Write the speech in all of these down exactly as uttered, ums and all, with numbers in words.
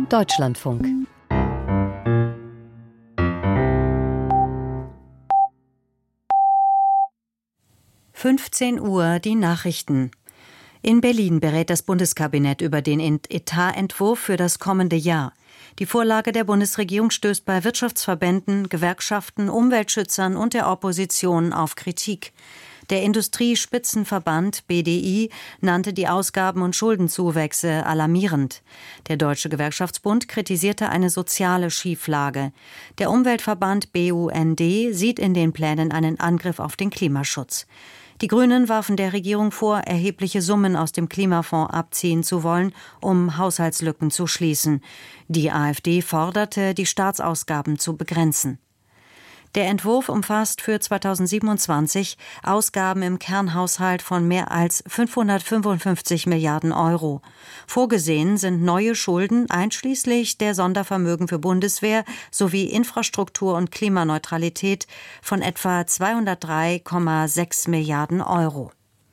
Deutschlandfunk. fünfzehn Uhr, die Nachrichten. In Berlin berät das Bundeskabinett über den Etatentwurf für das kommende Jahr. Die Vorlage der Bundesregierung stößt bei Wirtschaftsverbänden, Gewerkschaften, Umweltschützern und der Opposition auf Kritik. Der Industriespitzenverband B D I nannte die Ausgaben- und Schuldenzuwächse alarmierend. Der Deutsche Gewerkschaftsbund kritisierte eine soziale Schieflage. Der Umweltverband B U N D sieht in den Plänen einen Angriff auf den Klimaschutz. Die Grünen warfen der Regierung vor, erhebliche Summen aus dem Klimafonds abziehen zu wollen, um Haushaltslücken zu schließen. Die AfD forderte, die Staatsausgaben zu begrenzen. Der Entwurf umfasst für zweitausendsiebenundzwanzig Ausgaben im Kernhaushalt von mehr als fünfhundertfünfundfünfzig Milliarden Euro. Vorgesehen sind neue Schulden einschließlich der Sondervermögen für Bundeswehr sowie Infrastruktur und Klimaneutralität von etwa zweihundertdrei Komma sechs Milliarden Euro.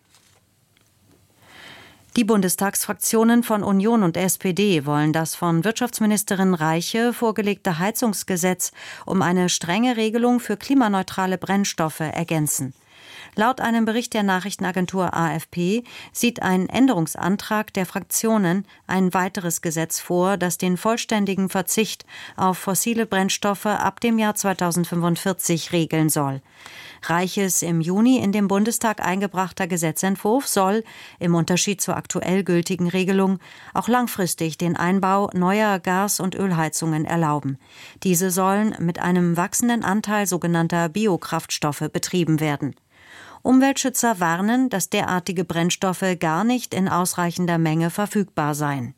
Die Bundestagsfraktionen von Union und S P D wollen das von Wirtschaftsministerin Reiche vorgelegte Heizungsgesetz um eine strenge Regelung für klimaneutrale Brennstoffe ergänzen. Laut einem Bericht der Nachrichtenagentur A F P sieht ein Änderungsantrag der Fraktionen ein weiteres Gesetz vor, das den vollständigen Verzicht auf fossile Brennstoffe ab dem Jahr zweitausendfünfundvierzig regeln soll. Reiches im Juni in den Bundestag eingebrachter Gesetzentwurf soll, im Unterschied zur aktuell gültigen Regelung, auch langfristig den Einbau neuer Gas- und Ölheizungen erlauben. Diese sollen mit einem wachsenden Anteil sogenannter Biokraftstoffe betrieben werden. Umweltschützer warnen, dass derartige Brennstoffe gar nicht in ausreichender Menge verfügbar seien.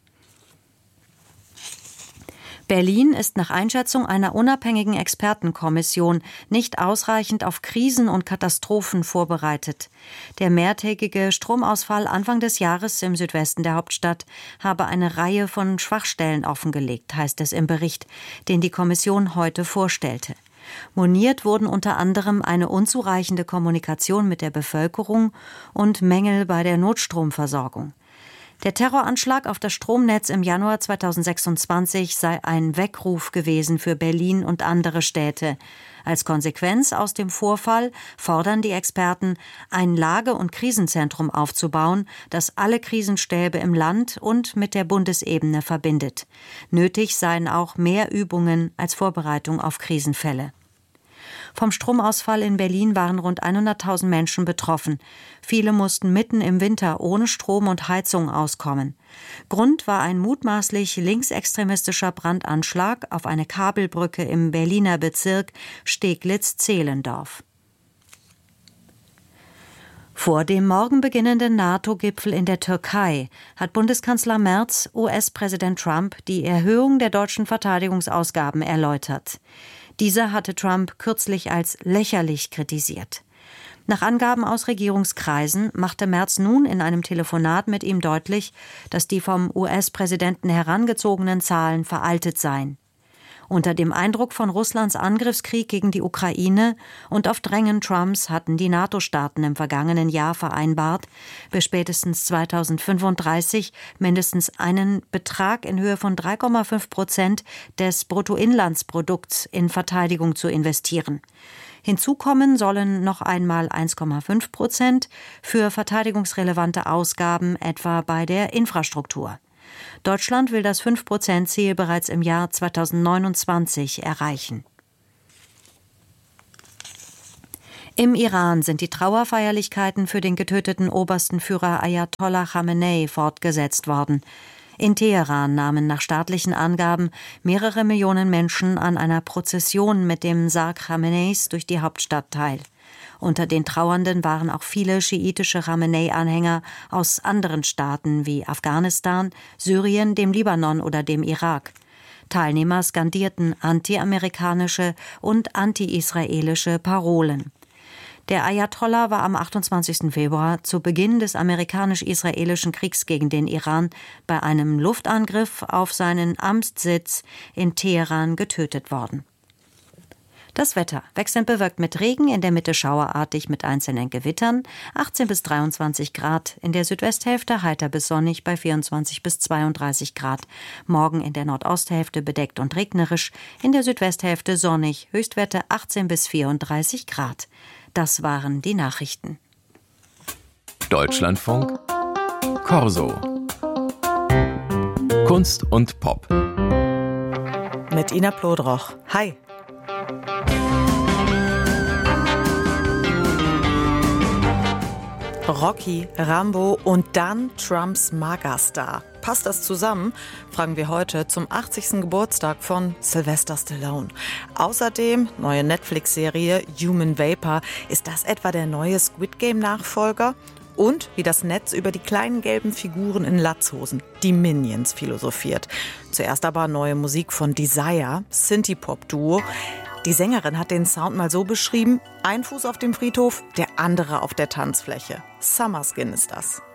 Berlin ist nach Einschätzung einer unabhängigen Expertenkommission nicht ausreichend auf Krisen und Katastrophen vorbereitet. Der mehrtägige Stromausfall Anfang des Jahres im Südwesten der Hauptstadt habe eine Reihe von Schwachstellen offengelegt, heißt es im Bericht, den die Kommission heute vorstellte. Moniert wurden unter anderem eine unzureichende Kommunikation mit der Bevölkerung und Mängel bei der Notstromversorgung. Der Terroranschlag auf das Stromnetz im Januar zweitausendsechsundzwanzig sei ein Weckruf gewesen für Berlin und andere Städte. Als Konsequenz aus dem Vorfall fordern die Experten, ein Lage- und Krisenzentrum aufzubauen, das alle Krisenstäbe im Land und mit der Bundesebene verbindet. Nötig seien auch mehr Übungen als Vorbereitung auf Krisenfälle. Vom Stromausfall in Berlin waren rund hunderttausend Menschen betroffen. Viele mussten mitten im Winter ohne Strom und Heizung auskommen. Grund war ein mutmaßlich linksextremistischer Brandanschlag auf eine Kabelbrücke im Berliner Bezirk Steglitz-Zehlendorf. Vor dem morgen beginnenden NATO-Gipfel in der Türkei hat Bundeskanzler Merz U S-Präsident Trump die Erhöhung der deutschen Verteidigungsausgaben erläutert. Dieser hatte Trump kürzlich als lächerlich kritisiert. Nach Angaben aus Regierungskreisen machte Merz nun in einem Telefonat mit ihm deutlich, dass die vom U S-Präsidenten herangezogenen Zahlen veraltet seien. Unter dem Eindruck von Russlands Angriffskrieg gegen die Ukraine und auf Drängen Trumps hatten die NATO-Staaten im vergangenen Jahr vereinbart, bis spätestens zweitausendfünfunddreißig mindestens einen Betrag in Höhe von drei Komma fünf Prozent des Bruttoinlandsprodukts in Verteidigung zu investieren. Hinzu kommen sollen noch einmal eins Komma fünf Prozent für verteidigungsrelevante Ausgaben, etwa bei der Infrastruktur. Deutschland will das fünf Prozent Ziel bereits im Jahr zweitausendneunundzwanzig erreichen. Im Iran sind die Trauerfeierlichkeiten für den getöteten obersten Führer Ayatollah Khamenei fortgesetzt worden. In Teheran nahmen nach staatlichen Angaben mehrere Millionen Menschen an einer Prozession mit dem Sarg Khameneis durch die Hauptstadt teil. Unter den Trauernden waren auch viele schiitische Khamenei-Anhänger aus anderen Staaten wie Afghanistan, Syrien, dem Libanon oder dem Irak. Teilnehmer skandierten anti-amerikanische und anti-israelische Parolen. Der Ayatollah war am achtundzwanzigsten Februar zu Beginn des amerikanisch-israelischen Kriegs gegen den Iran bei einem Luftangriff auf seinen Amtssitz in Teheran getötet worden. Das Wetter wechselnd bewölkt mit Regen, in der Mitte schauerartig mit einzelnen Gewittern, achtzehn bis dreiundzwanzig Grad, in der Südwesthälfte heiter bis sonnig bei vierundzwanzig bis zweiunddreißig Grad. Morgen in der Nordosthälfte bedeckt und regnerisch, in der Südwesthälfte sonnig, Höchstwerte achtzehn bis vierunddreißig Grad. Das waren die Nachrichten. Deutschlandfunk Corso. Kunst und Pop. Mit Ina Plodroch. Hi. Rocky, Rambo und dann Trumps Megastar. Passt das zusammen? Fragen wir heute zum achtzigsten Geburtstag von Sylvester Stallone. Außerdem neue Netflix-Serie Human Vapor. Ist das etwa der neue Squid Game-Nachfolger? Und wie das Netz über die kleinen gelben Figuren in Latzhosen, die Minions, philosophiert. Zuerst aber neue Musik von Desire, Synthie-Pop-Duo. Die Sängerin hat den Sound mal so beschrieben: ein Fuß auf dem Friedhof, der andere auf der Tanzfläche. Summer Skin ist das.